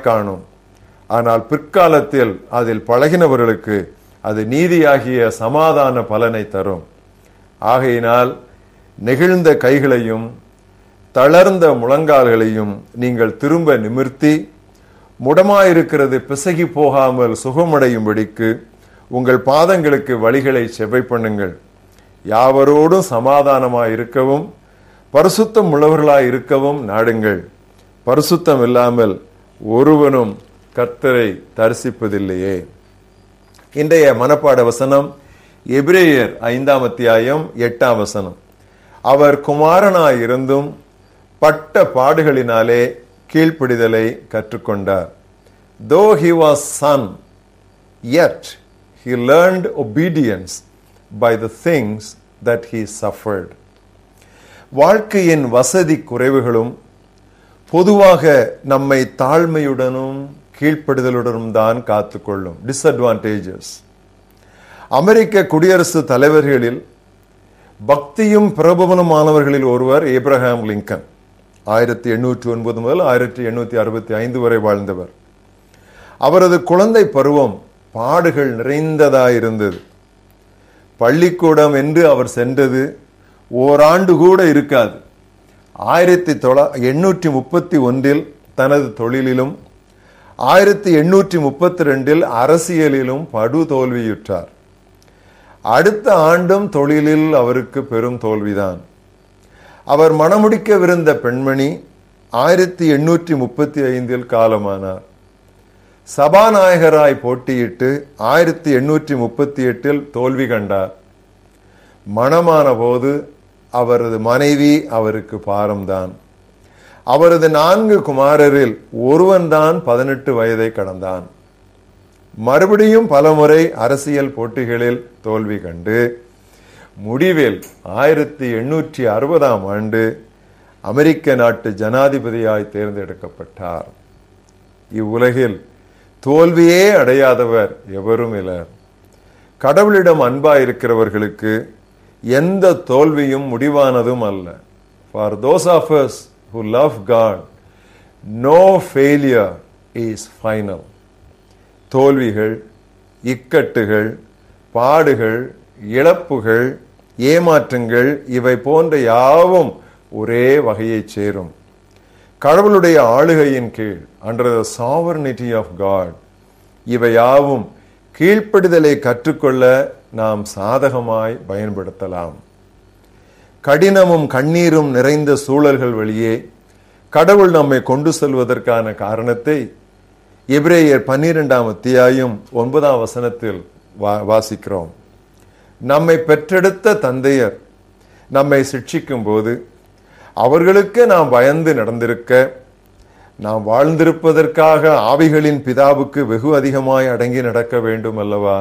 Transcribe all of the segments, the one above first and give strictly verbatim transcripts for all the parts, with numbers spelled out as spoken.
காணும். ஆனால் பிற்காலத்தில் அதில் பழகினவர்களுக்கு அது நீதியாகிய சமாதான பலனை தரும். ஆகையினால் நெகிழ்ந்த கைகளையும் தளர்ந்த முழங்கால்களையும் நீங்கள் திரும்ப நிமிர்த்தி, முடமாயிருக்கிறது பிசகி போகாமல் சுகமடையும்படிக்கு உங்கள் பாதங்களுக்கு வழிகளை செவ்வை பண்ணுங்கள். யாவரோடும் சமாதானமாய் இருக்கவும் பரிசுத்தம் உள்ளவர்களாய் இருக்கவும் நாடுங்கள். பரிசுத்தம் இல்லாமல் ஒருவனும் கர்த்தரை தரிசிப்பதில்லையே. இன்றைய மனப்பாட வசனம் எபிரேயர் ஐந்தாம் அத்தியாயம் எட்டாம் வசனம். அவர் குமாரனாய் இருந்தும் பட்ட பாடுகளினாலே கீழ்ப்படிதலை கற்றுக்கொண்டார். Though he was son, yet he learned obedience by the things that he suffered. வாழ்க்கையின் வசதி குறைவுகளும் பொதுவாக நம்மை தாழ்மையுடனும் கீழ்ப்படிதலுடனும் தான் காத்துக்கொள்ளும். டிஸ்அட்வான்டேஜஸ். அமெரிக்க குடியரசு தலைவர்களில் பக்தியும் பிரபலமானவர்களில் ஒருவர் ஏப்ரஹாம் லிங்கன். ஆயிரத்தி எண்ணூற்றி ஒன்பது முதல் ஆயிரத்தி எண்ணூத்தி அறுபத்தி ஐந்து வரை வாழ்ந்தவர். அவரது குழந்தை பருவம் பாடுகள் நிறைந்ததாயிருந்தது. பள்ளிக்கூடம் என்று அவர் சென்றது ஓராண்டு கூட இருக்காது. ஆயிரத்தி தொள்ளா எண்ணூற்றி முப்பத்தி ஒன்றில் தனது தொழிலிலும் ஆயிரத்தி எண்ணூற்றி முப்பத்தி ரெண்டில் அரசியலிலும் படு தோல்வியுற்றார். அடுத்த ஆண்டும் தொழிலில் அவருக்கு பெரும் தோல்விதான். அவர் மணமுடிக்கவிருந்த பெண்மணி ஆயிரத்தி எண்ணூற்றி முப்பத்தி ஐந்தில் காலமானார். சபாநாயகராய் போட்டியிட்டு ஆயிரத்தி எண்ணூற்றி முப்பத்தி எட்டில் தோல்வி கண்டார். மணமான போது அவரது மனைவி அவருக்கு பாரம்தான். அவரது நான்கு குமாரரில் ஒருவன்தான் பதினெட்டு வயதை கடந்தான். மறுபடியும் பலமுறை அரசியல் போட்டிகளில் தோல்வி கண்டு முடிவில் ஆயிரத்தி எண்ணூற்றி அறுபதாம் ஆண்டு அமெரிக்க நாட்டு ஜனாதிபதியாய் தேர்ந்தெடுக்கப்பட்டார். இவ்வுலகில் தோல்வியே அடையாதவர் எவரும் இல்லர். கடவுளிடம் அன்பாயிருக்கிறவர்களுக்கு எந்த தோல்வியும் முடிவானதும் அல்ல. For those of us who love God, no failure is final. தோல்விகள், இக்கட்டுகள், பாடுகள், இழப்புகள், ஏமாற்றங்கள் இவை போன்ற யாவும் ஒரே வகையை சேரும். கடவுளுடைய ஆளுகையின் கீழ், under the sovereignty of God, இவை யாவும் கீழ்ப்படிதலை கற்றுக்கொள்ள நாம் சாதகமாய் பயன்படுத்தலாம். கடினமும் கண்ணீரும் நிறைந்த சூழல்கள் வழியே கடவுள் நம்மை கொண்டு செல்வதற்கான காரணத்தை எபிரேயர் பன்னிரெண்டாம் அத்தியாயம் ஒன்பதாம் வசனத்தில் வாசிக்கிறோம். நம்மை பெற்றெடுத்த தந்தையர் நம்மை சிட்சிக்கும் போது அவர்களுக்கு நாம் பயந்து நடந்திருக்க, நாம் வாழ்ந்திருப்பதற்காக ஆவிகளின் பிதாவுக்கு வெகு அதிகமாய் அடங்கி நடக்க வேண்டும் அல்லவா?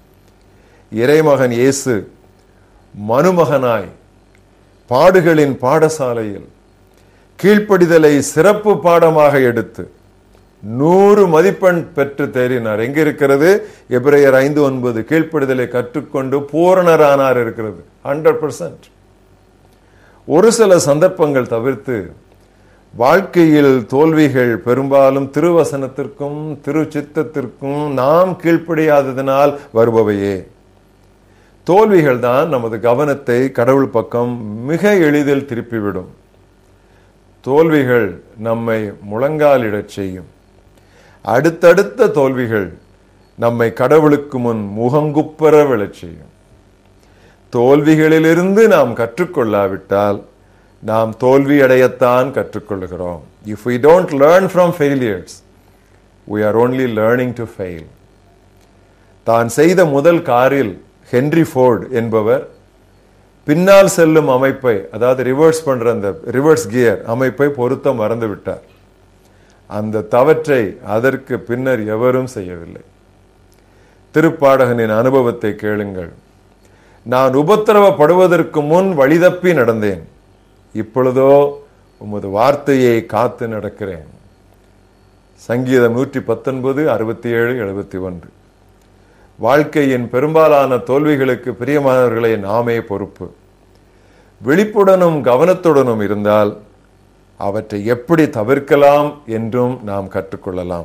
இறைமகன் இயேசு மனுமகனாய் பாடுகளின் பாடசாலையில் கீழ்ப்படிதலை சிறப்பு பாடமாக எடுத்து நூறு மதிப்பெண் பெற்று தேறினார். எங்க இருக்கிறது? எபிரேயர் ஐந்து ஒன்பது. கீழ்ப்படிதலை கற்றுக்கொண்டு பூரணரானார் இருக்கிறது. Hundred percent. ஒரு சில சந்தர்ப்பங்கள் தவிர்த்து வாழ்க்கையில் தோல்விகள் பெரும்பாலும் திருவசனத்திற்கும் திருச்சித்தத்திற்கும் நாம் கீழ்ப்படியாததினால் வருபவையே. தோல்விகள் தான் நமது கவனத்தை கடவுள் பக்கம் மிக எளிதில் திருப்பிவிடும். தோல்விகள் நம்மை முழங்காலிடச் செய்யும். அடுத்தடுத்த தோல்விகள் நம்மை கடவுளுக்கு முன் முகங்குப்பர விழச் செய்யும். தோல்விகளிலிருந்து நாம் கற்றுக்கொள்ளாவிட்டால் நாம் தோல்வி அடையத்தான் கற்றுக்கொள்கிறோம். If we don't learn from failures, we are only learning to fail. தான் செய்த முதல் காரில் ஹென்ரி ஃபோர்ட் என்பவர் பின்னால் செல்லும் அமைப்பை, அதாவது ரிவர்ஸ் பண்ற அந்த ரிவர்ஸ் கியர் அமைப்பை பொருத்த மறந்து விட்டார். அந்த தவற்றை அதற்கு பின்னர் எவரும் செய்யவில்லை. திருப்பாடகனின் அனுபவத்தை கேளுங்கள். நான் உபத்திரவப்படுவதற்கு முன் வழிதப்பி நடந்தேன், இப்பொழுதோ உமது வார்த்தையை காத்து நடக்கிறேன். சங்கீதம் நூற்றி பத்தொன்பது அறுபத்தி ஏழு எழுபத்தி ஒன்று. வாழ்க்கையின் பெரும்பாலான தோல்விகளுக்கு பிரியமானவர்களை நாமே பொறுப்பு. விழிப்புடனும் கவனத்துடனும் இருந்தால் அவற்றை எப்படி தவிர்க்கலாம் என்றும் நாம் கற்றுக்கொள்ளலாம்.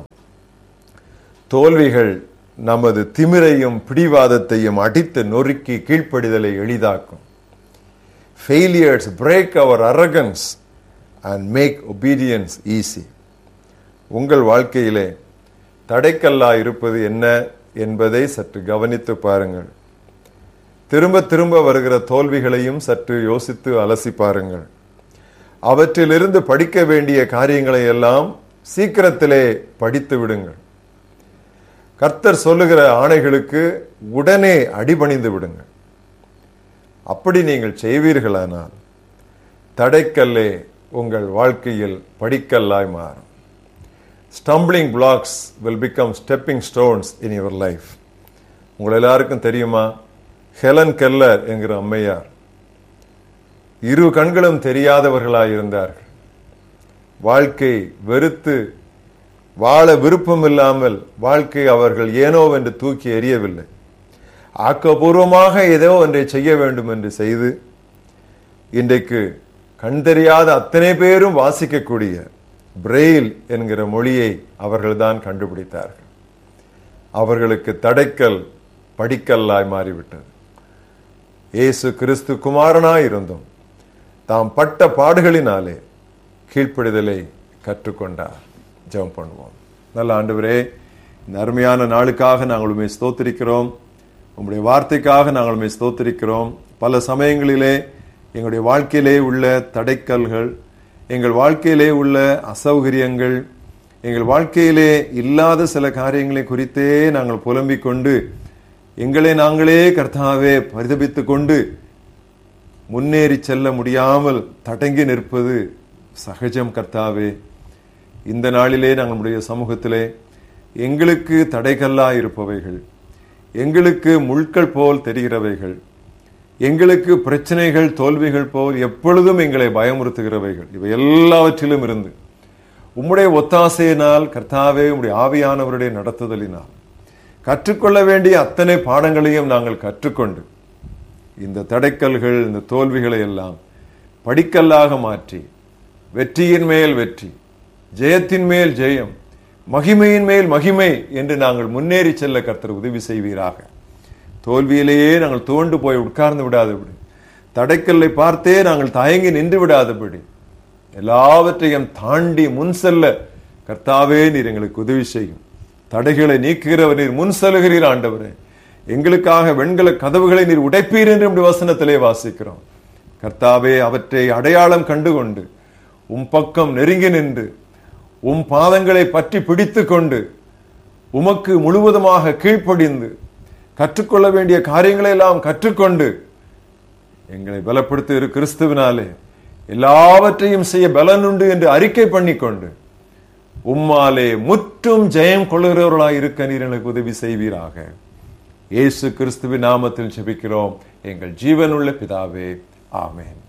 தோல்விகள் நமது திமிரையும் பிடிவாதத்தையும் அடித்து நொறுக்கி கீழ்ப்படிதலை எளிதாக்கும். Failures break our arrogance and make obedience easy. உங்கள் வாழ்க்கையிலே தடைக்கல்லா இருப்பது என்ன என்பதை சற்று கவனித்து பாருங்கள். திரும்ப திரும்ப வருகிற தோல்விகளையும் சற்று யோசித்து அலசி பாருங்கள். அவற்றிலிருந்து படிக்க வேண்டிய காரியங்களை எல்லாம் சீக்கிரத்திலே படித்து விடுங்கள். கர்த்தர் சொல்லுகிற ஆணைகளுக்கு உடனே அடிபணிந்து விடுங்கள். அப்படி நீங்கள் செய்வீர்களானால் தடைக்கல்லே உங்கள் வாழ்க்கையில் படிக்கல்லாய் மாறும். Stumbling blocks will become stepping stones in your life. உங்கள் எல்லாருக்கும் தெரியுமா, ஹெலன் கெல்லர் என்கிற அம்மையார் இரு கண்களும் தெரியாதவர்களாய் இருந்தார்கள். வாழ்க்கை வெறுத்து வாழ விருப்பம் இல்லாமல் வாழ்க்கை அவர்கள் ஏனோ என்று தூக்கி எறியவில்லை. ஆக்கப்பூர்வமாக ஏதோ ஒன்றை செய்ய வேண்டும் என்று செய்து இன்றைக்கு கண் தெரியாத அத்தனை பேரும் வாசிக்கக்கூடிய பிரெயில் என்கிற மொழியை அவர்கள்தான் கண்டுபிடித்தார்கள். அவர்களுக்கு தடைக்கல் படிக்கல்லாய் மாறிவிட்டது. இயேசு கிறிஸ்து குமாரனாய் இருந்தும் தாம் பட்ட பாடுகளினாலே கீழ்ப்படிதலை கற்றுக்கொண்டார். ஜெபம் பண்ணுவோம். நல்ல ஆண்டவரே, இந்த அருமையான நாளுக்காக நாங்கள் உம்மை ஸ்தோத்திரிக்கிறோம். உம்முடைய வார்த்தைக்காக நாங்கள் உம்மை ஸ்தோத்திரிக்கிறோம். பல சமயங்களிலே எங்களுடைய வாழ்க்கையிலே உள்ள தடைக்கல்கள், எங்கள் வாழ்க்கையிலே உள்ள அசௌகரியங்கள், எங்கள் வாழ்க்கையிலே இல்லாத சில காரியங்களை குறித்தே நாங்கள் புலம்பிக் கொண்டு எங்களை நாங்களே கர்த்தாவே பரிதபித்து கொண்டு முன்னேறி செல்ல முடியாமல் தடங்கி நிற்பது சகஜம். கர்த்தாவே, இந்த நாளிலே நாங்களுடைய சமூகத்திலே எங்களுக்கு தடைகல்லா இருப்பவைகள், எங்களுக்கு முள்கள் போல் தெரிகிறவைகள், எங்களுக்கு பிரச்சனைகள் தோல்விகள் போல் எப்பொழுதும் எங்களை பயமுறுத்துகிறவைகள், இவை எல்லாவற்றிலும் இருந்து உம்முடைய ஒத்தாசையினால் கர்த்தாவே, உம்முடைய ஆவியானவருடைய நடத்துதலினால் கற்றுக்கொள்ள வேண்டிய அத்தனை பாடங்களையும் நாங்கள் கற்றுக்கொண்டு இந்த தடைக்கல்கள், இந்த தோல்விகளை எல்லாம் படிக்கல்லாக மாற்றி வெற்றியின் மேல் வெற்றி, ஜெயத்தின் மேல் ஜெயம், மகிமையின் மேல் மகிமை என்று நாங்கள் முன்னேறி செல்ல கர்த்தர் உதவி செய்வீராக. தோல்வியிலேயே நாங்கள் துவண்டு போய் உட்கார்ந்து விடாதபடி, தடைக்கல்லை பார்த்தே நாங்கள் தயங்கி நின்று விடாதபடி, எல்லாவற்றையும் தாண்டி முன் செல்ல கர்த்தாவே நீர் எங்களுக்கு உதவி செய்யும். தடைகளை நீக்குகிறவர் நீர், முன் செல்கிறீர் ஆண்டவரே. எங்களுக்காக வெண்கல கதவுகளை நீர் உடைப்பீர் என்று நம்முடைய வசனத்திலே வாசிக்கிறோம். கர்த்தாவே, அவற்றை அடையாளம் கண்டுகொண்டு உம் பக்கம் நெருங்கி நின்று உம் பாதங்களை பற்றி பிடித்து கொண்டு உமக்கு முழுவதுமாக கீழ்ப்படிந்து கற்றுக்கொள்ள வேண்டிய காரியங்களை எல்லாம் கற்றுக்கொண்டு எங்களை பலப்படுத்த இரு கிறிஸ்துவினாலே எல்லாவற்றையும் செய்ய பலனுண்டு என்று அறிக்கை பண்ணிக்கொண்டு உம்மாலே முற்றும் ஜெயம் கொள்ளுகிறவர்களாய் இருக்க நீர் எனக்கு உதவி செய்வீராக. இயேசு கிறிஸ்துவின் நாமத்தில் ஜெபிக்கிறோம் எங்கள் ஜீவனுள்ள பிதாவே, ஆமென்.